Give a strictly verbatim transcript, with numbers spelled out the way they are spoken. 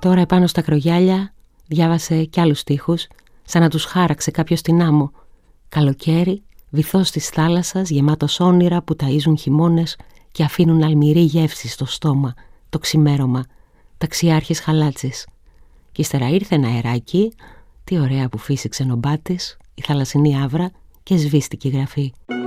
Τώρα επάνω στα κρογιάλια διάβασε κι άλλους στίχους, σαν να τους χάραξε κάποιος στην άμμο. Καλοκαίρι, βυθός της θάλασσας, γεμάτος όνειρα που ταΐζουν χειμώνες και αφήνουν αλμυρή γεύση στο στόμα, το ξημέρωμα, ταξιάρχης χαλάτσης. Κι ύστερα ήρθε ένα αεράκι, τι ωραία που φύσηξε νομπάτης, η θαλασσινή άβρα και σβήστηκε η γραφή.